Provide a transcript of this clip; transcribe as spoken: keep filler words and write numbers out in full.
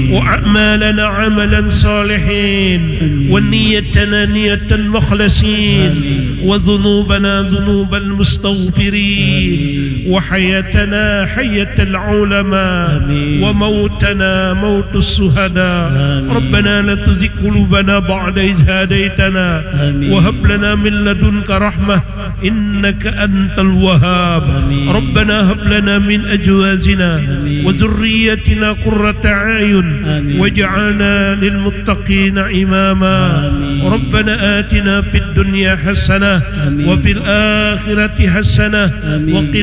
وأعمالنا عملا صالحين ونيتنا نية المخلصين وذنوبنا ذنوب المستغفرين وحياتنا حياة العلماء وموتنا موت الشهداء. ربنا لا تزغ قلوبنا بعد إذ هديتنا وهب لنا من لدنك رحمة إنك أنت الوهاب. ربنا هب لنا من أزواجنا وذريتنا قرة أعين واجعلنا للمتقين إماما. ربنا آتنا في الدنيا حسنة وفي الآخرة حسنة وقنا